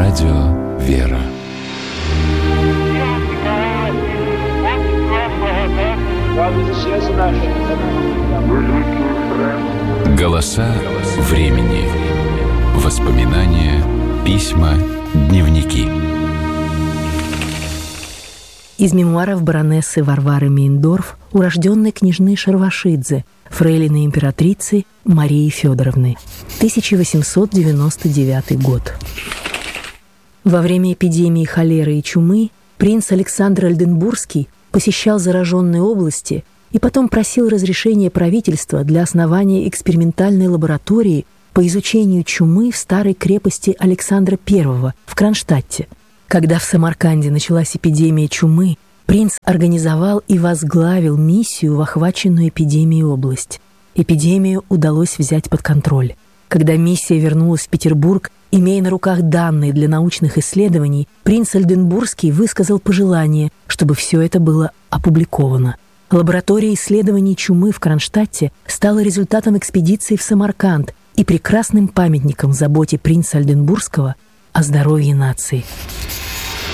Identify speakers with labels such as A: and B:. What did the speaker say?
A: Радио «Вера». Голоса времени. Воспоминания, письма, дневники.
B: Из мемуаров баронессы Варвары Мейндорф, урожденной княжны Шарвашидзе, фрейлины императрицы Марии Федоровны, 1899 год. Во время эпидемии холеры и чумы принц Александр Ольденбургский посещал зараженные области и потом просил разрешения правительства для основания экспериментальной лаборатории по изучению чумы в старой крепости Александра I в Кронштадте. Когда в Самарканде началась эпидемия чумы, принц организовал и возглавил миссию в охваченную эпидемией область. Эпидемию удалось взять под контроль. Когда миссия вернулась в Петербург, имея на руках данные для научных исследований, принц Ольденбургский высказал пожелание, чтобы все это было опубликовано. Лаборатория исследований чумы в Кронштадте стала результатом экспедиции в Самарканд и прекрасным памятником заботе принца Ольденбургского о здоровье нации.